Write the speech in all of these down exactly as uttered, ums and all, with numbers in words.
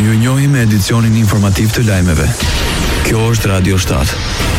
ju njohim me edicionin informativ të lajmeve. Kjo është Radio shtat.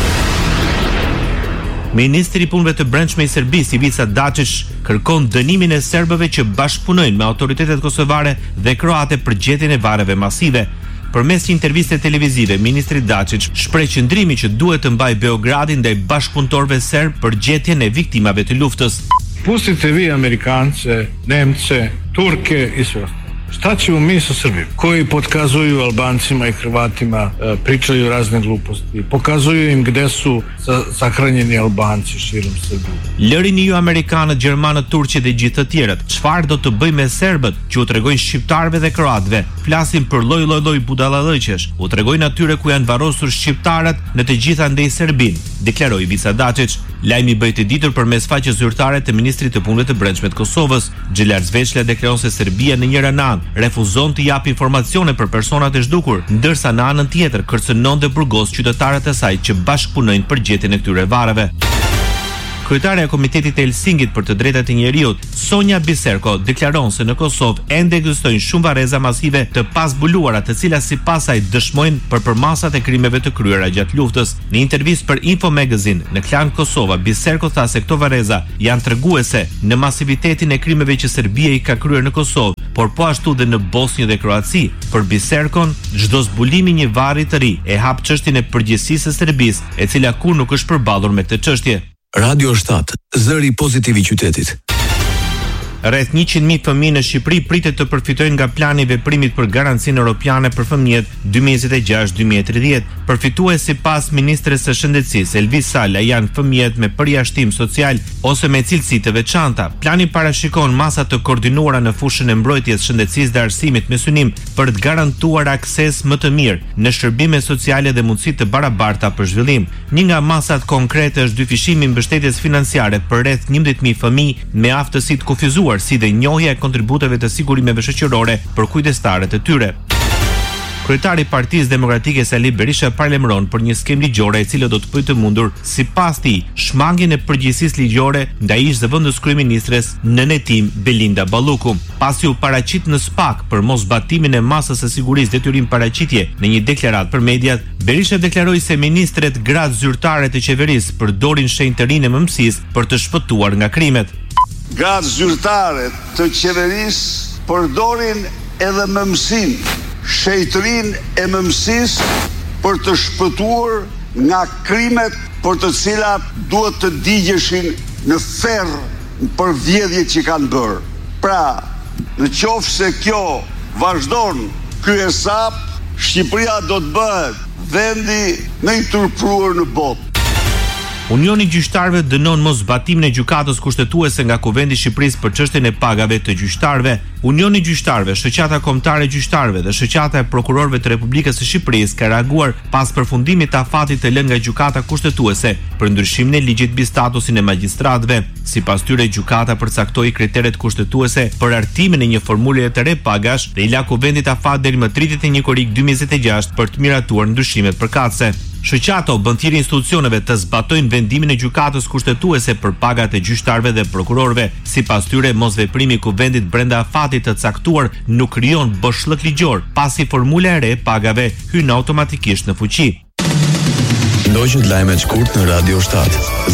Ministri i Punëve të Brendshme i Serbisë, Ivica Dačić, kërkon dënimin e serbëve që bashkëpunojnë me autoritetet kosovare dhe kroate për gjetjen e varreve masive. Përmes një interviste televizive, ministri Dačić shpreh qëndrimin që duhet të mbajë Beogradi ndaj bashkëpunëtorëve serb për gjetjen e viktimave të luftës. Pustite vi Amerikance, Nemce, Turke i sve. Šta ćemo mi sa Srbijom, koji potkazuju Albancima i Hrvatima, pričaju razne gluposti, pokazuju im gde su sahranjeni Albanci širom Srbije. Lërini ju Amerikanët, Gjermanët, Turqit dhe gjithë të tjerët, çfarë do të bëjmë me serbët që u tregojnë shqiptarëve dhe kroatëve? Flasin për lloj lloj lloj budallallëqesh, u tregojnë atyre ku janë varrosur shqiptarët në të gjitha ndej Serbin, deklaroi Ivica Dačić. Lajmi i bëjtë ditur përmes faqes zyrtare të Ministrit të Punëve të Brendshme të Kosovës. Xhelar Zveçla deklaron se Serbia në njëra anë refuzon të japë informacione për personat e zhdukur, ndërsa në anën tjetër kërcënon dhe burgos qytetarët e saj që bashkëpunojnë për gjetjen e këtyre varreve. Kryetaria e Komitetit të Helsinkit për të drejtat e njeriut, Sonja Biserko, deklaron se në Kosovë ende ekzistojnë shumë varreza masive të pazbuluara, të cilat sipas saj dëshmojnë për përmasat e krimeve të kryera gjatë luftës. Në intervistë për Info Magazine në Klan Kosova, Biserko tha se këto varreza janë treguese në masivitetin e krimeve që Serbia i ka kryer në Kosovë, por po ashtu dhe në Bosnjë dhe Kroaci. Për Biserkon, çdo zbulimi një varri të ri e hap çështjen e përgjegjësisë së Serbisë, e cila kur nuk është përballur me këtë çështje. Radio shtat, zëri pozitiv i qytetit. Rreth njëqind mijë fëmijë në Shqipëri pritet të përfitojnë nga plani i veprimit për garancinë europiane për fëmijët dy mijë e njëzet e gjashtë dy mijë e tridhjetë. Përfitues sipas ministres së shëndetësisë Elvis Sala janë fëmijët me përjashtim social ose me cilësi të veçanta. Plani parashikon masa të koordinuara në fushën e mbrojtjes, shëndetësisë dhe arsimit me synim për të garantuar akses më të mirë në shërbime sociale dhe mundësi të barabarta për zhvillim. Një nga masat konkrete është dyfishimi i mbështetjes financiare për rreth njëmbëdhjetë mijë fëmijë me aftësi të kufizuar, si dhe njohja e kontributeve të sigurimeve shoqërore për kujdestarët e tyre. Kryetari i Partisë Demokratike Sali Berisha parlemron për një skemë ligjore e cila do të bëjë të mundur, sipas tij, shmangjen e përgjegjësisë ligjore ndaj ish-zëvendës kryeministres në hetim Belinda Balluku. Pasi u paraqit në S P A K për mosbatimin e masës së sigurisë detyrim paraqitje në një deklaratë për mediat, Berisha deklaroi se ministret gratë zyrtare të qeverisë përdorin shenjtë të rinë e mëmësisë për të shpëtuar nga krimet. Gratë zyrtare të qeverisë përdorin edhe mëmësinë, shejtërinë e mëmësisë për të shpëtuar nga krimet për të cilat duhet të digjeshin në ferr për vjedhjet që kanë bërë. Pra, në qoftë se kjo vazhdon ky hesap, Shqipëria do të bëhet vendi më i turpruar në botë. Unioni i Gjyqtarëve dënon mosbatimin e gjykatës kushtetuese nga Kuvendi i Shqipërisë për çështjen e pagave të gjyqtarëve. Unioni i Gjyqtarëve, Shoqata Kombëtare e Gjyqtarëve dhe Shoqata e Prokurorëve të Republikës së Shqipërisë ka reaguar pas përfundimit të afatit të lënë nga gjykata kushtetuese për ndryshimin e ligjit mbi statusin e magjistratëve. Sipas tyre, gjykata përcaktoi kriteret kushtetuese për hartimin e një formule të re pagash dhe i la Kuvendit afat deri më tridhjetë e një korrik dy mijë e njëzet e gjashtë për të miratuar ndryshimet përkatëse. Shoqata u bën thirrje institucioneve të zbatojnë vendimin e gjykatës kushtetuese për pagat e gjyqtarëve dhe prokurorëve. Sipas tyre, mosveprimi i Kuvendit brenda afatit të caktuar nuk krijon boshllëk ligjor, pasi formula e re pagave hyn automatikisht në fuqi. Ndoqët lajmet shkurt në Radio shtat.